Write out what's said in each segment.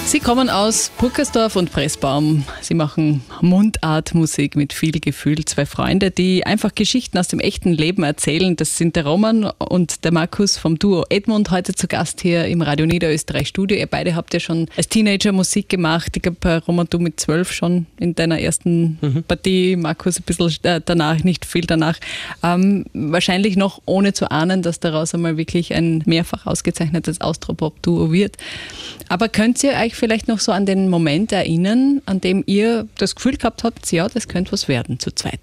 Sie kommen aus Burkersdorf und Pressbaum. Sie machen Mundartmusik mit viel Gefühl. Zwei Freunde, die einfach Geschichten aus dem echten Leben erzählen. Das sind der Roman und der Markus vom Duo Edmund, heute zu Gast hier im Radio Niederösterreich Studio. Ihr beide habt ja schon als Teenager Musik gemacht. Ich glaube, Roman, du mit 12 schon in deiner ersten Partie, Markus ein bisschen danach, nicht viel danach. Wahrscheinlich noch ohne zu ahnen, dass daraus einmal wirklich ein mehrfach ausgezeichnetes Austropop-Duo wird. Aber könnt ihr euch vielleicht noch so an den Moment erinnern, an dem ihr das Gefühl gehabt habt, ja, das könnte was werden zu zweit?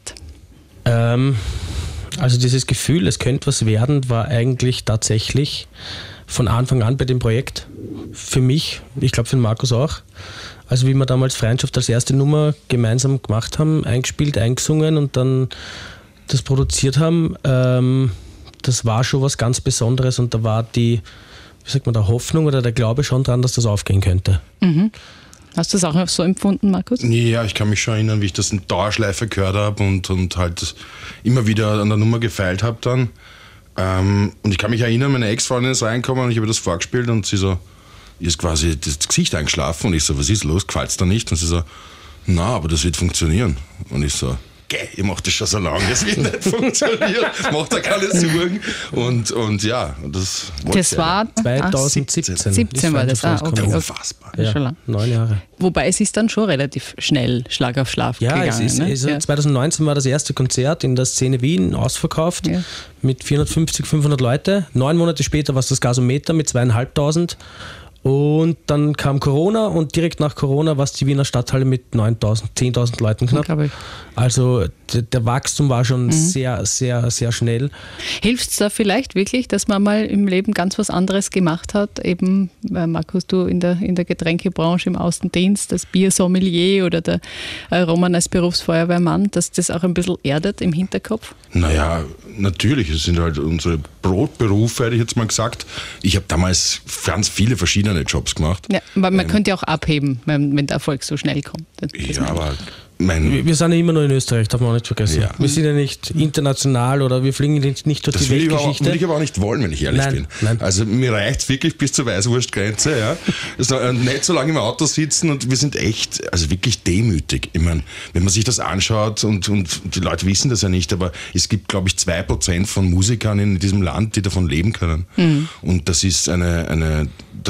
Also dieses Gefühl, es könnte was werden, war eigentlich tatsächlich von Anfang an bei dem Projekt für mich, ich glaube für den Markus auch. Also wie wir damals Freundschaft als erste Nummer gemeinsam gemacht haben, eingespielt, eingesungen und dann das produziert haben, das war schon was ganz Besonderes und da war die, wie sagt man, der Hoffnung oder der Glaube schon dran, dass das aufgehen könnte. Mhm. Hast du das auch so empfunden, Markus? Ja, ich kann mich schon erinnern, wie ich das in Dauerschleife gehört habe und halt immer wieder an der Nummer gefeilt habe dann. Und ich kann mich erinnern, meine Ex-Freundin ist reingekommen und ich habe das vorgespielt und sie so, ihr ist quasi das Gesicht eingeschlafen und ich so, was ist los, gefällt's da nicht? Und sie so, na, aber das wird funktionieren. Und ich so, ihr macht das schon so lange, das wird nicht funktionieren, macht da keine Sorgen. Und ja, das war 2017. 17 war das, okay. Unfassbar. Ja, schon lang. 9 Jahre. Wobei es ist dann schon relativ schnell Schlag auf Schlag gegangen. Ja, 2019 war das erste Konzert in der Szene Wien, ausverkauft, mit 450, 500 Leute. 9 Monate später war es das Gasometer mit 2.500. Und dann kam Corona und direkt nach Corona war es die Wiener Stadthalle mit 9.000, 10.000 Leuten knapp. Also der Wachstum war schon sehr, sehr, sehr schnell. Hilft es da vielleicht wirklich, dass man mal im Leben ganz was anderes gemacht hat? Eben, Markus, du in der Getränkebranche im Außendienst, das Biersommelier oder der Roman als Berufsfeuerwehrmann, dass das auch ein bisschen erdet im Hinterkopf? Naja, natürlich, es sind halt unsere Brotberufe, hätte ich jetzt mal gesagt. Ich habe damals ganz viele verschiedene Jobs gemacht. Ja, aber man könnte ja auch abheben, wenn der Erfolg so schnell kommt. Aber wir sind ja immer nur in Österreich, darf man auch nicht vergessen. Ja. Wir sind ja nicht international oder wir fliegen nicht durch die Weltgeschichte. Das will ich aber auch nicht wollen, wenn ich ehrlich bin. Nein. Also mir reicht es wirklich bis zur Weißwurstgrenze. Ja. Also, nicht so lange im Auto sitzen und wir sind echt, also wirklich demütig. Ich meine, wenn man sich das anschaut und die Leute wissen das ja nicht, aber es gibt, glaube ich, 2% von Musikern in diesem Land, die davon leben können. Und das ist sind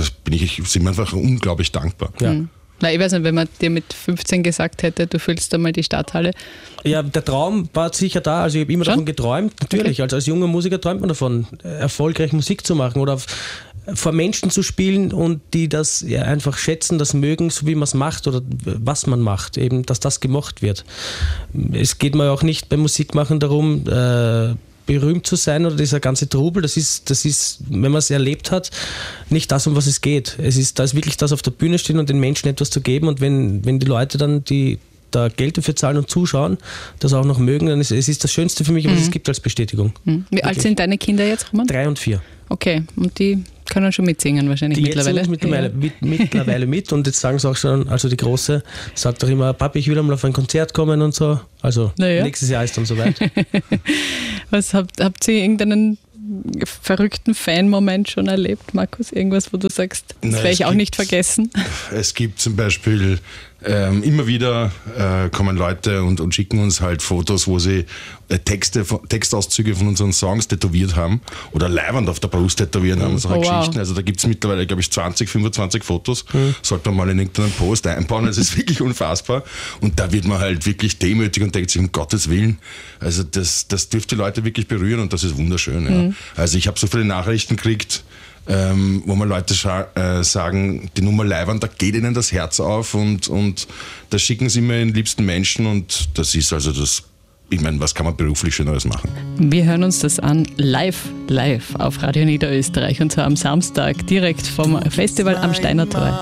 wir einfach unglaublich dankbar. Ja. Ich weiß nicht, wenn man dir mit 15 gesagt hätte, du füllst einmal die Stadthalle. Ja, der Traum war sicher da. Also ich habe immer davon geträumt. Natürlich, also als junger Musiker träumt man davon, erfolgreich Musik zu machen oder vor Menschen zu spielen und die das einfach schätzen, das mögen, so wie man es macht oder was man macht, eben, dass das gemocht wird. Es geht mir auch nicht beim Musikmachen darum, berühmt zu sein oder dieser ganze Trubel, das ist, wenn man es erlebt hat, nicht das, um was es geht. Da ist wirklich das auf der Bühne stehen und den Menschen etwas zu geben und wenn die Leute dann da Geld dafür zahlen und zuschauen, das auch noch mögen, dann ist das Schönste für mich, was es gibt als Bestätigung. Wie alt sind deine Kinder jetzt, Roman? 3 und 4. Okay, und die können schon mitsingen wahrscheinlich mittlerweile. Mittlerweile mit und jetzt sagen sie auch schon, also die Große sagt doch immer, Papi, ich will einmal auf ein Konzert kommen und so. Also nächstes Jahr ist dann soweit. Was habt ihr irgendeinen verrückten Fan-Moment schon erlebt, Markus? Irgendwas, wo du sagst, das werde ich auch nicht vergessen? Es gibt zum Beispiel immer wieder kommen Leute und schicken uns halt Fotos, wo sie Textauszüge von unseren Songs tätowiert haben oder Leinwand auf der Brust tätowieren haben, so Geschichten. Also da gibt es mittlerweile, glaube ich, 20, 25 Fotos. Sollte man mal in irgendeinen Post einbauen, das ist wirklich unfassbar. Und da wird man halt wirklich demütig und denkt sich, um Gottes Willen, also das dürfte die Leute wirklich berühren und das ist wunderschön. Ja. Also ich habe so viele Nachrichten gekriegt, wo mal Leute sagen, die Nummer Leinwand, da geht ihnen das Herz auf und das schicken sie mir den liebsten Menschen und das ist also das, ich meine, was kann man beruflich Schöneres machen? Wir hören uns das an live auf Radio Niederösterreich und zwar am Samstag direkt vom Festival am Steiner Tor.